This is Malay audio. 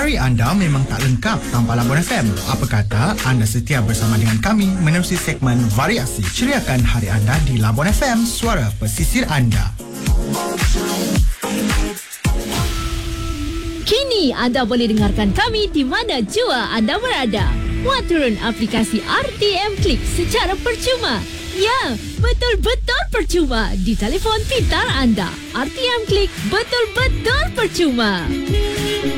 Hari anda memang tak lengkap tanpa Labuan FM. Apa kata anda setia bersama dengan kami menerusi segmen variasi. Ceriakan hari anda di Labuan FM, suara pesisir anda. Kini anda boleh dengarkan kami di mana jua anda berada. Muat turun aplikasi RTM Klik secara percuma. Ya, betul-betul percuma di telefon pintar anda. RTM Klik betul-betul percuma.